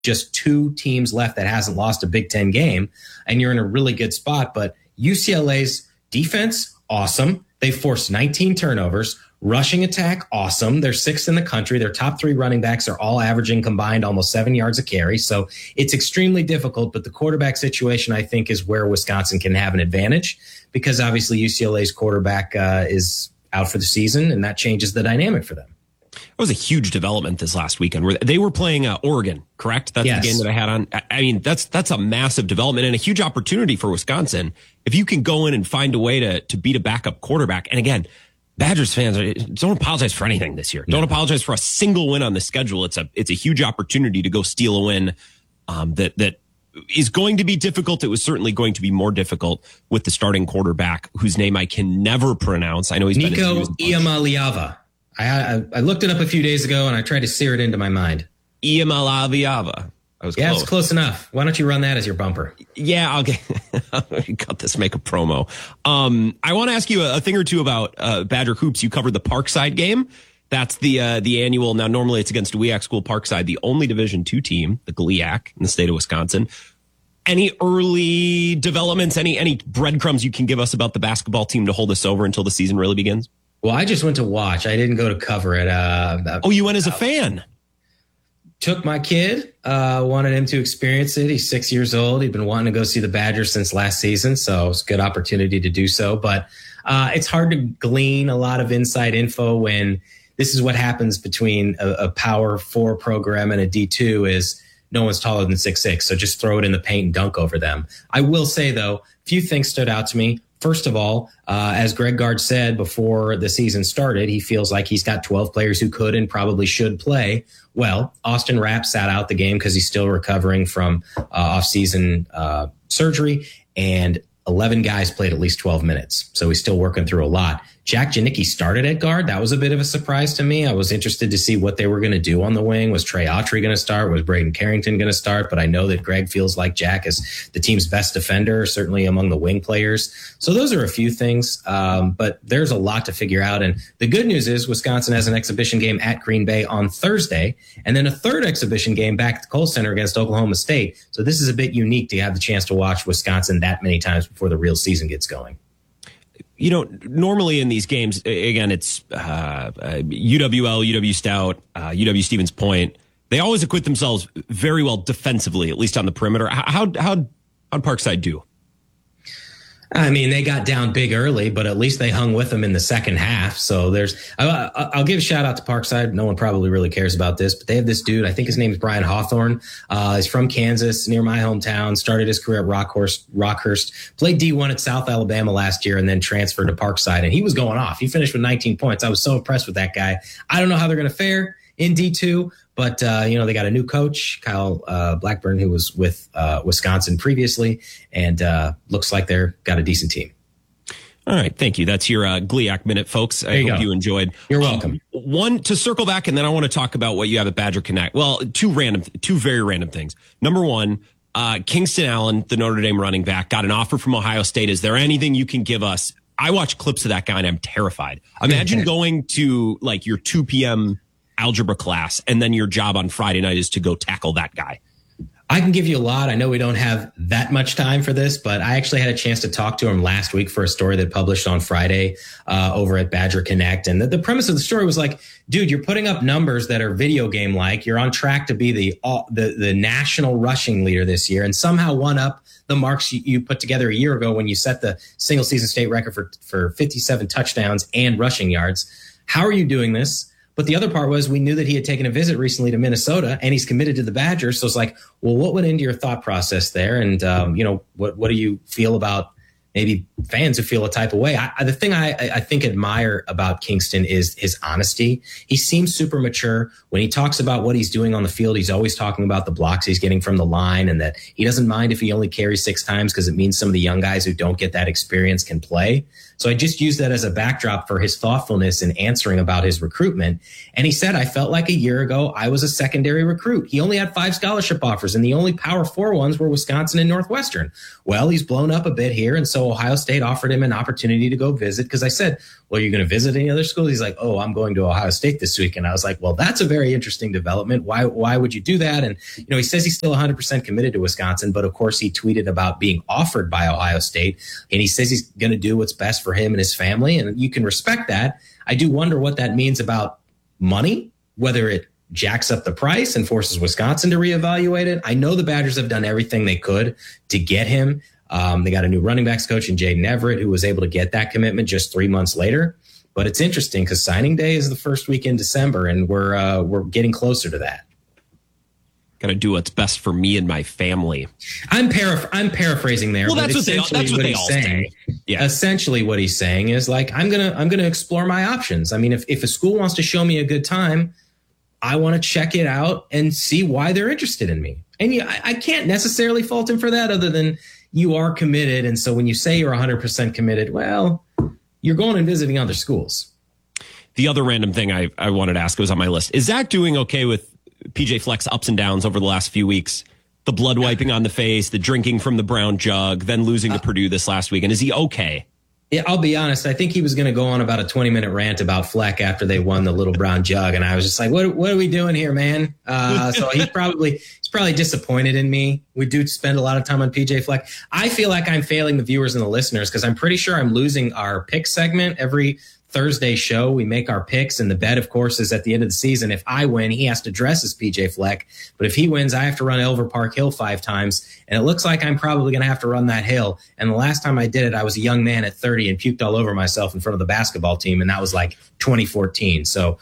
just 2 teams left that hasn't lost a Big Ten game, and you're in a really good spot. But UCLA's defense, awesome. They forced 19 turnovers. Rushing attack, awesome. They're 6th in the country. Their top 3 running backs are all averaging combined almost 7 yards a carry. So it's extremely difficult. But the quarterback situation, I think, is where Wisconsin can have an advantage, because obviously UCLA's quarterback is out for the season, and that changes the dynamic for them. It was a huge development this last weekend where they were playing Oregon, correct? That's yes. The game that I had on. I mean, that's a massive development and a huge opportunity for Wisconsin. If you can go in and find a way to beat a backup quarterback. And again, Badgers fans, don't apologize for anything this year. No. Don't apologize for a single win on the schedule. It's a huge opportunity to go steal a win that is going to be difficult. It was certainly going to be more difficult with the starting quarterback, whose name I can never pronounce. I know he's Nico Iamaleava. I looked it up a few days ago, and I tried to sear it into my mind. Iamaleava. Yeah, it's close enough. Why don't you run that as your bumper? Yeah, I'll cut this, make a promo. I want to ask you a thing or two about Badger Hoops. You covered the Parkside game. That's the annual. Now, normally it's against WEAC School Parkside, the only Division II team, the GLIAC in the state of Wisconsin. Any early developments, any breadcrumbs you can give us about the basketball team to hold us over until the season really begins? Well, I just went to watch. I didn't go to cover it. You went as a fan? Took my kid, wanted him to experience it. He's 6 years old. He'd been wanting to go see the Badgers since last season, so it's a good opportunity to do so. But it's hard to glean a lot of inside info when this is what happens between a Power 4 program and a D2 is no one's taller than 6'6", so just throw it in the paint and dunk over them. I will say, though, a few things stood out to me. First of all, as Greg Gard said before the season started, he feels like he's got 12 players who could and probably should play. Well, Austin Rapp sat out the game because he's still recovering from off-season surgery, and 11 guys played at least 12 minutes. So he's still working through a lot. Jack Janicki started at guard. That was a bit of a surprise to me. I was interested to see what they were going to do on the wing. Was Trey Autry going to start? Was Braden Carrington going to start? But I know that Greg feels like Jack is the team's best defender, certainly among the wing players. So those are a few things, but there's a lot to figure out. And the good news is Wisconsin has an exhibition game at Green Bay on Thursday, and then a third exhibition game back at the Kohl Center against Oklahoma State. So this is a bit unique to have the chance to watch Wisconsin that many times before the real season gets going. You know, normally in these games, again, it's UWL, UW Stout, UW Stevens Point. They always acquit themselves very well defensively, at least on the perimeter. How'd Parkside do? I mean, they got down big early, but at least they hung with them in the second half. So I'll give a shout out to Parkside. No one probably really cares about this, but they have this dude. I think his name is Brian Hawthorne. He's from Kansas, near my hometown, started his career at Rockhurst, played D1 at South Alabama last year, and then transferred to Parkside. And he was going off. He finished with 19 points. I was so impressed with that guy. I don't know how they're going to fare in D2, but, they got a new coach, Kyle Blackburn, who was with Wisconsin previously, and looks like they're got a decent team. All right. Thank you. That's your GLIAC Minute, folks. I hope you enjoyed. You're welcome. One, to circle back, and then I want to talk about what you have at Badger Connect. Well, two very random things. Number one, Kingston Allen, the Notre Dame running back, got an offer from Ohio State. Is there anything you can give us? I watch clips of that guy, and I'm terrified. Imagine going to like your 2 p.m. algebra class, and then your job on Friday night is to go tackle that guy. I can give you a lot. I know we don't have that much time for this, but I actually had a chance to talk to him last week for a story that published on Friday over at Badger Connect. And the premise of the story was like, dude, you're putting up numbers that are video game like. You're on track to be the national rushing leader this year, and somehow one up the marks you put together a year ago when you set the single season state record for 57 touchdowns and rushing yards. How are you doing this? But the other part was we knew that he had taken a visit recently to Minnesota, and he's committed to the Badgers. So it's like, well, what went into your thought process there? And, what do you feel about maybe fans who feel a type of way? The thing I think admire about Kingston is his honesty. He seems super mature. When he talks about what he's doing on the field, he's always talking about the blocks he's getting from the line, and that he doesn't mind if he only carries 6 times because it means some of the young guys who don't get that experience can play. So I just use that as a backdrop for his thoughtfulness in answering about his recruitment. And he said, I felt like a year ago I was a secondary recruit. He only had 5 scholarship offers, and the only Power 4 ones were Wisconsin and Northwestern. Well, he's blown up a bit here, and so so Ohio State offered him an opportunity to go visit, because I said, well, are you going to visit any other schools? He's like, oh, I'm going to Ohio State this week. And I was like, well, that's a very interesting development. Why would you do that? And, he says he's still 100% committed to Wisconsin, but of course he tweeted about being offered by Ohio State, and he says he's going to do what's best for him and his family. And you can respect that. I do wonder what that means about money, whether it jacks up the price and forces Wisconsin to reevaluate it. I know the Badgers have done everything they could to get him. They got a new running backs coach in Jaden Everett, who was able to get that commitment just 3 months later. But it's interesting because signing day is the first week in December, and we're getting closer to that. Got to do what's best for me and my family. I'm paraphrasing there. Well, that's what they all say. Yeah. Essentially, what he's saying is like, I'm gonna explore my options. I mean, if a school wants to show me a good time, I want to check it out and see why they're interested in me. And I can't necessarily fault him for that, other than you are committed. And so when you say you're 100% committed, well, you're going and visiting other schools. The other random thing I wanted to ask was on my list. Is Zach doing okay with PJ Fleck's ups and downs over the last few weeks? The blood wiping on the face, the drinking from the brown jug, then losing to Purdue this last week. And is he okay? Yeah, I'll be honest. I think he was going to go on about a 20-minute rant about Fleck after they won the little brown jug, and I was just like, "What are we doing here, man?" So he's probably disappointed in me. We do spend a lot of time on PJ Fleck. I feel like I'm failing the viewers and the listeners because I'm pretty sure I'm losing our pick segment every Thursday show. We make our picks, and the bet, of course, is at the end of the season. If I win, he has to dress as PJ Fleck. But if he wins, I have to run Elver Park Hill 5 times. And it looks like I'm probably going to have to run that hill. And the last time I did it, I was a young man at 30 and puked all over myself in front of the basketball team. And that was like 2014. So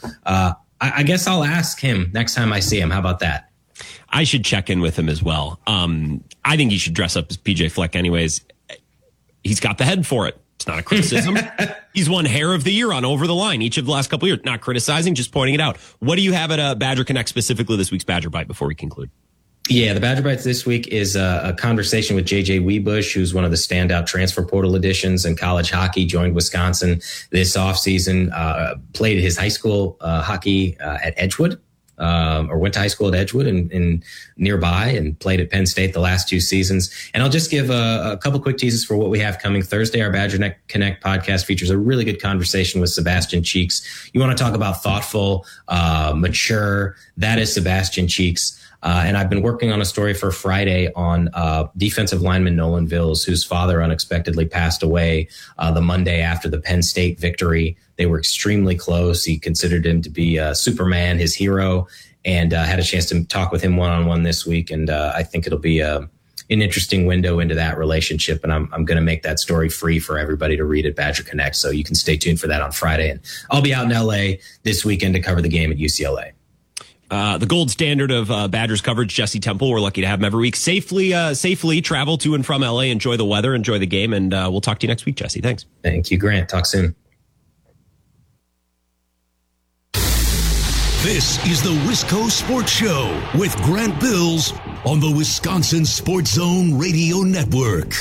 I guess I'll ask him next time I see him. How about that? I should check in with him as well. I think he should dress up as PJ Fleck anyways. He's got the head for it. It's not a criticism. He's won Hair of the Year on Over the Line each of the last couple of years. Not criticizing, just pointing it out. What do you have at Badger Connect, specifically this week's Badger Bite, before we conclude? Yeah, the Badger Bites this week is a conversation with J.J. Weebush, who's one of the standout transfer portal additions in college hockey, joined Wisconsin this offseason, played his high school hockey at Edgewood. Or went to high school at Edgewood and nearby, and played at Penn State the last 2 seasons. And I'll just give a couple quick teases for what we have coming Thursday. Our Badger Connect podcast features a really good conversation with Sebastian Cheeks. You want to talk about thoughtful, mature. That is Sebastian Cheeks. And I've been working on a story for Friday on defensive lineman Nolan Vills, whose father unexpectedly passed away the Monday after the Penn State victory. They were extremely close. He considered him to be Superman, his hero, and had a chance to talk with him one-on-one this week. And I think it'll be an interesting window into that relationship. And I'm going to make that story free for everybody to read at Badger Connect. So you can stay tuned for that on Friday. And I'll be out in L.A. this weekend to cover the game at UCLA. The gold standard of Badgers coverage, Jesse Temple. We're lucky to have him every week. Safely travel to and from LA. Enjoy the weather, enjoy the game, and we'll talk to you next week, Jesse. Thanks. Thank you, Grant. Talk soon. This is the Wisco Sports Show with Grant Bills on the Wisconsin Sports Zone Radio Network.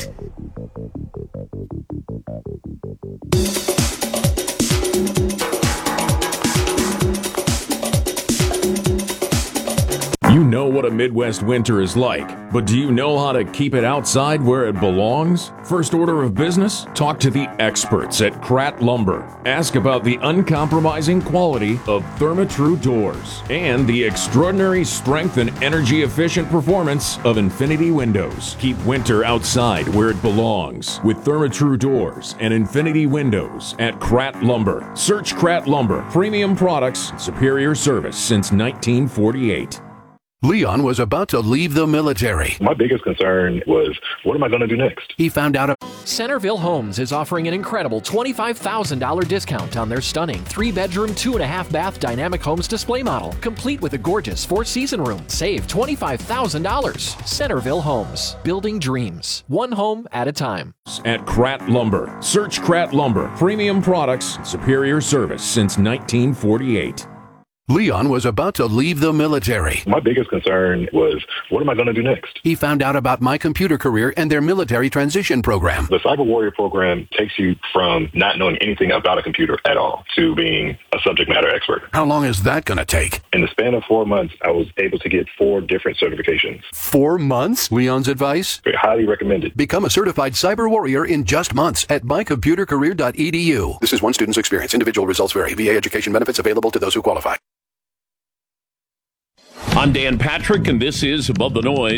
You know what a Midwest winter is like, but do you know how to keep it outside where it belongs? First order of business? Talk to the experts at Kratt Lumber. Ask about the uncompromising quality of Therma-Tru doors and the extraordinary strength and energy-efficient performance of Infinity Windows. Keep winter outside where it belongs with Therma-Tru doors and Infinity Windows at Kratt Lumber. Search Kratt Lumber. Premium products, superior service since 1948. Leon was about to leave the military. My biggest concern was, what am I going to do next? He found out Centerville Homes is offering an incredible $25,000 discount on their stunning 3-bedroom, 2.5-bath dynamic homes display model, complete with a gorgeous 4-season room. Save $25,000. Centerville Homes, building dreams, one home at a time. At Kratt Lumber. Search Kratt Lumber. Premium products, superior service since 1948. Leon was about to leave the military. My biggest concern was, what am I going to do next? He found out about My Computer Career and their military transition program. The Cyber Warrior program takes you from not knowing anything about a computer at all to being a subject matter expert. How long is that going to take? In the span of 4 months, I was able to get 4 different certifications. 4 months? Leon's advice? Very highly recommended. Become a certified cyber warrior in just months at mycomputercareer.edu. This is one student's experience. Individual results vary. VA education benefits available to those who qualify. I'm Dan Patrick, and this is Above the Noise.